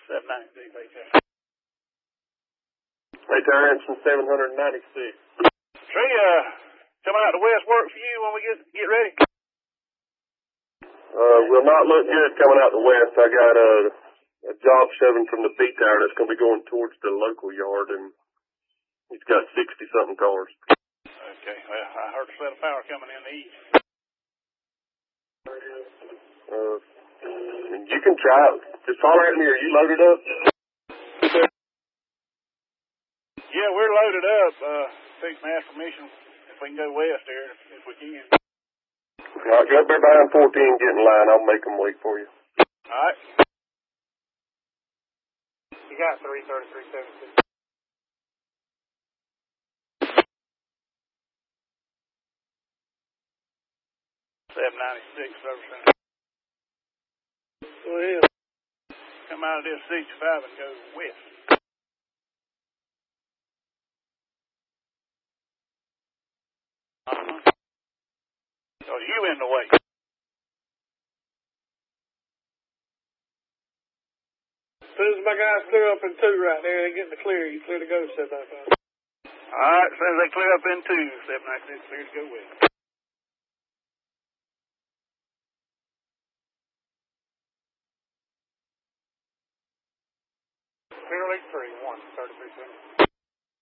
796, Hey, Terrence, 796. Tree, coming out to West work for you when we get ready? Will not look good coming out the west. I got a job shoving from the beat tower that's going to be going towards the local yard, and he's got 60-something cars. Okay, well, I heard a set of power coming in the east. You can try it. Just holler at me. Are you loaded up? Yeah, we're loaded up. Fixing to ask permission if we can go west there, if we can. All right, go up there behind 14, get in line. I'll make them wait for you. All right. You got 333.76. Service center. Go ahead. Come out of this 65 and go west. So you in the way. As soon as my guys clear up in 2 right there, they get in the clear. You clear to go, 795. All right, as soon as they clear up in 2, 796 clear to go west. Clear Lake 3, 1, 33 seconds.